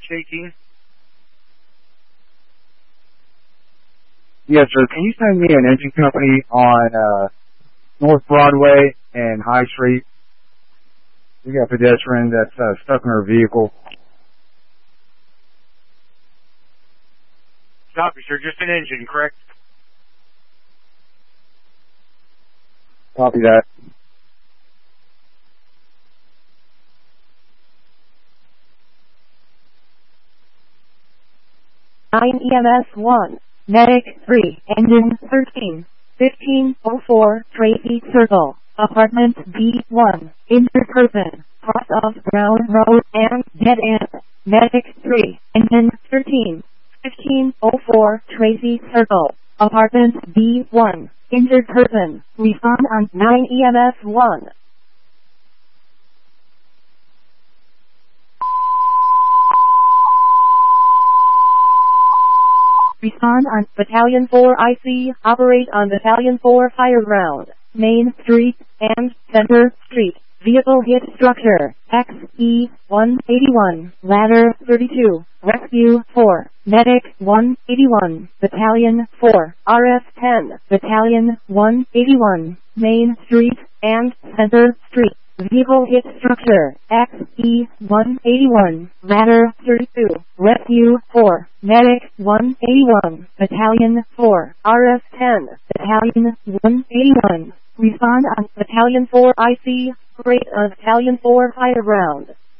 18. Yes, sir. Can you send me an engine company on North Broadway and High Street? We got a pedestrian that's stuck in her vehicle. Copy, sir. Just an engine, correct? Copy that. EMS 1, Medic 3, Engine 13, 1504, Tracy Circle, Apartment B1, injured person, cross of Brown Road and dead end. Medic 3, Engine 13, 1504, Tracy Circle, Apartment B1, injured person, respond on 9 EMS 1. Respond on Battalion 4 IC, operate on Battalion 4 Fire Ground, Main Street, and Center Street. Vehicle hit structure, XE-181, ladder 32, rescue 4, medic 181, battalion 4, RF-10, battalion 181, Main Street, and Center Street. Vehicle hit structure, XE-181, ladder 32, rescue 4, medic 181, battalion 4, RF-10, battalion 181. Respond on Battalion 4 IC, operate on Battalion 4 Fire Ground,